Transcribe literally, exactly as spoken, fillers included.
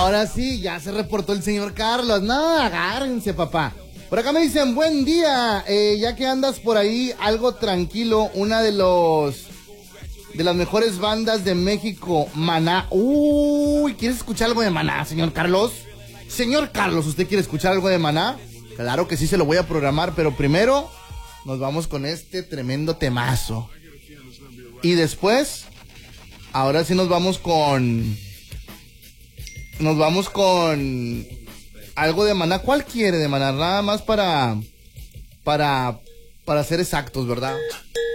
Ahora sí, ya se reportó el señor Carlos. No, agárrense, papá. Por acá me dicen, buen día, eh, ya que andas por ahí algo tranquilo, una de los de las mejores bandas de México, Maná. Uy, ¿quieres escuchar algo de Maná, señor Carlos? Señor Carlos, ¿usted quiere escuchar algo de Maná? Claro que sí, se lo voy a programar, pero primero nos vamos con este tremendo temazo. Y después, ahora sí nos vamos con... Nos vamos con algo de Maná. ¿Cuál quiere de Maná? Nada más para... Para... Para ser exactos, ¿verdad?